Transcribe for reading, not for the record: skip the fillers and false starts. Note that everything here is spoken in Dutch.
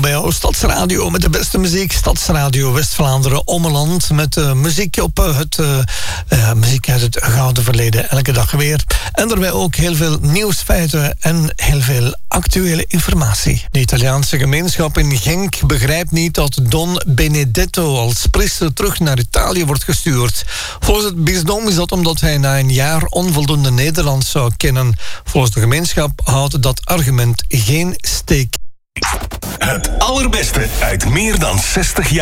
bij jou, Stadsradio, met de beste muziek. Stadsradio West-Vlaanderen, Ommeland, met muziek op muziek uit het gouden verleden, elke dag weer. En daarbij ook heel veel nieuwsfeiten en heel veel actuele informatie. De Italiaanse gemeenschap in Genk begrijpt niet dat Don Benedetto als priester terug naar Italië wordt gestuurd. Volgens het bisdom is dat omdat hij na een jaar onvoldoende Nederlands zou kennen. Volgens de gemeenschap houdt dat argument geen steek. Het allerbeste uit meer dan 60 jaar.